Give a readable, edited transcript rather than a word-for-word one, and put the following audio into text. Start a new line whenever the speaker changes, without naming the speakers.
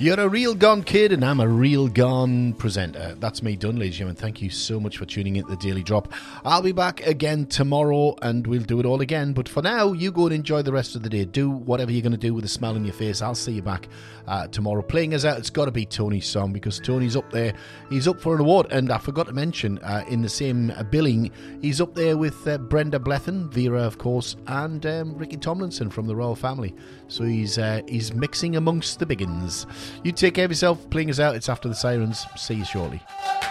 You're a real gone kid and I'm a real gone presenter. That's me done, ladies and gentlemen. Thank you so much for tuning in to the Daily Drop. I'll be back again tomorrow and we'll do it all again. But for now, you go and enjoy the rest of the day. Do whatever you're going to do with a smile on your face. I'll see you back tomorrow. Playing us out, it's got to be Tony's song because Tony's up there. He's up for an award. And I forgot to mention, in the same billing, he's up there with Brenda Blethyn, Vera, of course, and Ricky Tomlinson from the Royal Family. So he's mixing amongst the big uns. You take care of yourself. Playing us out. It's After the Sirens. See you shortly.